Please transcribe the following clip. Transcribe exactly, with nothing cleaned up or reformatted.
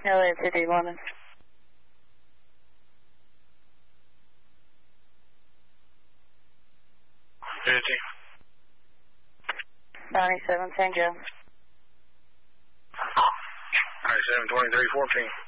L A P D, London. fifty. ninety-seven, Tango. ninety-seven, twenty-three, fourteen.